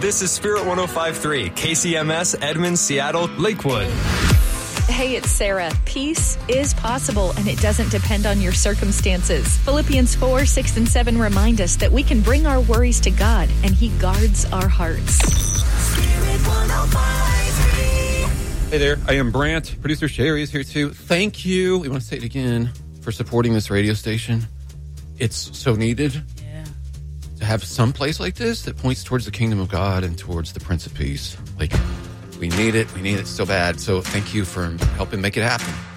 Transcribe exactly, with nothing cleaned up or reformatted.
This is Spirit one oh five point three, K C M S, Edmonds, Seattle, Lakewood. Hey, it's Sarah. Peace is possible, and it doesn't depend on your circumstances. Philippians four, six, and seven remind us that we can bring our worries to God, and He guards our hearts. Hey there, I am Brant. Producer Sherry is here too. Thank you. We want to say it again for supporting this radio station. It's so needed yeah. to have some place like this that points towards the kingdom of God and towards the Prince of Peace. Like, we need it. We need it so bad. So thank you for helping make it happen.